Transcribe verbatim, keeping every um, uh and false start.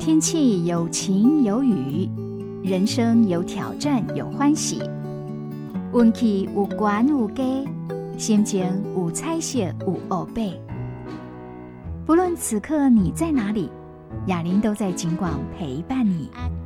天气有晴有雨，人生有挑战有欢喜，运气有悬有低，心情有彩色有乌白。不论此刻你在哪里，雅琳都在景广陪伴你。